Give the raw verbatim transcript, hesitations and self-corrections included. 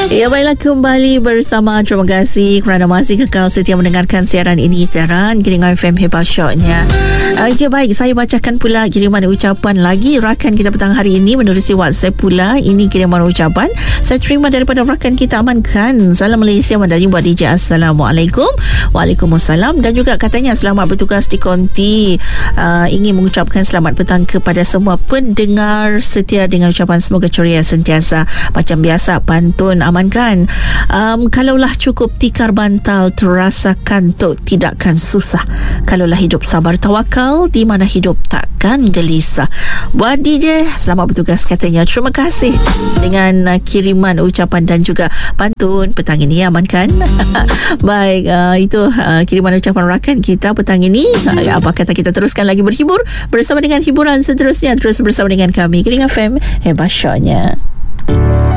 Ya, baiklah, kembali bersama. Terima kasih kerana masih kekal setia mendengarkan siaran ini, siaran Keringan F M Hebat Syoknya. Okey, baik, saya bacakan pula kiriman ucapan lagi rakan kita petang hari ini menerusi WhatsApp pula. Ini kiriman ucapan saya terima daripada rakan kita Amankan. Salam Malaysia Mandari buat D J. Assalamualaikum. Waalaikumsalam. Dan juga katanya selamat bertugas di konti. Uh, ingin mengucapkan selamat petang kepada semua pendengar setia dengan ucapan semoga ceria sentiasa. Macam biasa, pantun Amankan. Um, kalaulah cukup tikar bantal, terasa kantuk tidakkan susah. Kalaulah hidup sabar tawakal, di mana hidup takkan gelisah. Buat D J, selamat bertugas katanya. Terima kasih dengan uh, kiriman ucapan dan juga pantun petang ini, Amankan. Baik, uh, itu uh, kiriman ucapan rakan kita petang ini. Uh, apa kata kita teruskan lagi berhibur bersama dengan hiburan seterusnya. Terus bersama dengan kami Keringan F M Hebat Syoknya.